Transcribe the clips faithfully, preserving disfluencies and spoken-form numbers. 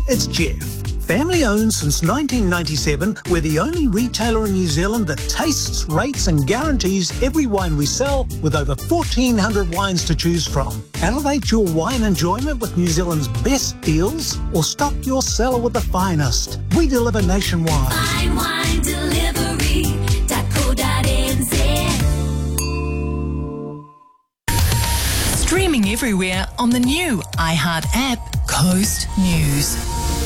it's Jeff. Family owned since nineteen ninety-seven, we're the only retailer in New Zealand that tastes, rates and guarantees every wine we sell with over fourteen hundred wines to choose from. Elevate your wine enjoyment with New Zealand's best deals or stock your cellar with the finest. We deliver nationwide. Fine wine delivery dot co dot n z. Streaming everywhere on the new iHeart app, Coast News.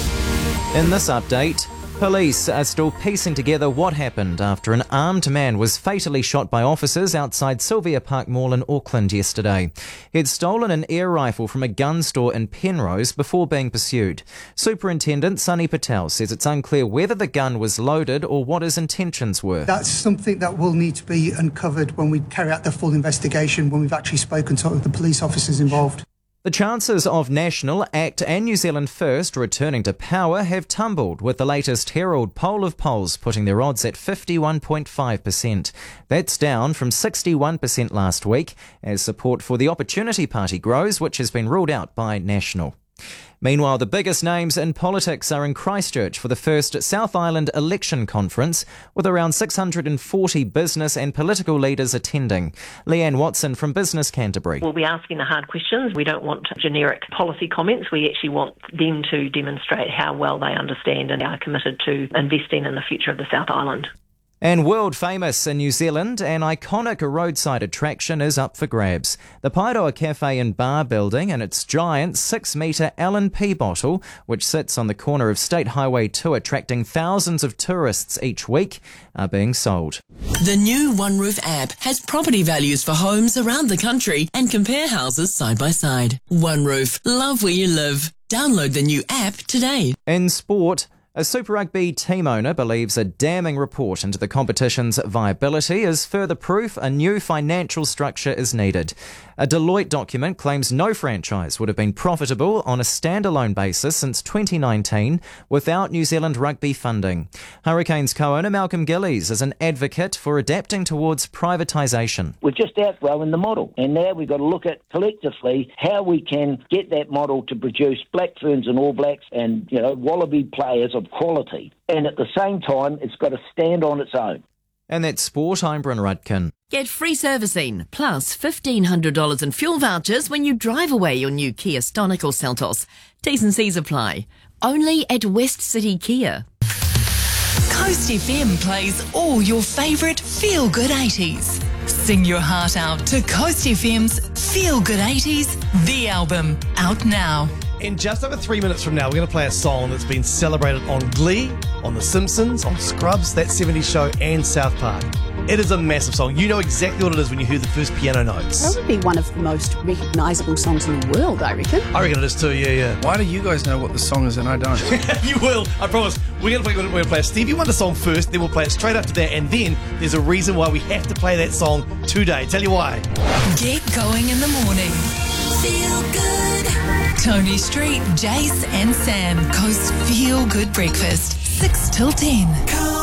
In this update, police are still piecing together what happened after an armed man was fatally shot by officers outside Sylvia Park Mall in Auckland yesterday. He'd stolen an air rifle from a gun store in Penrose before being pursued. Superintendent Sunny Patel says it's unclear whether the gun was loaded or what his intentions were. That's something that will need to be uncovered when we carry out the full investigation, when we've actually spoken to the police officers involved. The chances of National, ACT and New Zealand First returning to power have tumbled, with the latest Herald poll of polls putting their odds at fifty-one point five percent. That's down from sixty-one percent last week, as support for the Opportunity Party grows, which has been ruled out by National. Meanwhile, the biggest names in politics are in Christchurch for the first South Island election conference, with around six hundred forty business and political leaders attending. Leanne Watson from Business Canterbury. We'll be asking the hard questions. We don't want generic policy comments. We actually want them to demonstrate how well they understand and are committed to investing in the future of the South Island. And world famous in New Zealand, an iconic roadside attraction is up for grabs. The Paeroa Cafe and Bar building and its giant six metre L and P bottle, which sits on the corner of State Highway two, attracting thousands of tourists each week, are being sold. The new One Roof app has property values for homes around the country and compare houses side by side. One Roof, love where you live. Download the new app today. In sport, a Super Rugby team owner believes a damning report into the competition's viability is further proof a new financial structure is needed. A Deloitte document claims no franchise would have been profitable on a standalone basis since twenty nineteen without New Zealand rugby funding. Hurricanes co-owner Malcolm Gillies is an advocate for adapting towards privatisation. We've just outgrown the model, and now we've got to look at collectively how we can get that model to produce Black Ferns and All Blacks and, you know, Wallaby players of quality. And at the same time, it's got to stand on its own. And that's sport. I'm Bryn Rudkin. Get free servicing plus fifteen hundred dollars in fuel vouchers when you drive away your new Kia Stonic or Seltos. T's and C's apply. Only at West City Kia. Coast F M plays all your favourite feel-good eighties. Sing your heart out to Coast F M's Feel Good eighties, the album, out now. In just over three minutes from now, we're going to play a song that's been celebrated on Glee, on The Simpsons, on Scrubs, That seventies Show, and South Park. It is a massive song. You know exactly what it is when you hear the first piano notes. Probably one of the most recognisable songs in the world, I reckon. I reckon it is too, yeah, yeah. Why do you guys know what the song is and I don't? You will, I promise. We're going to play, we're going to play a Stevie Wonder song first, then we'll play it straight after that, and then there's a reason why we have to play that song today. Tell you why. Get going in the morning. Feel good. Tony Street, Jace and Sam, Coast Feel Good Breakfast, six till ten.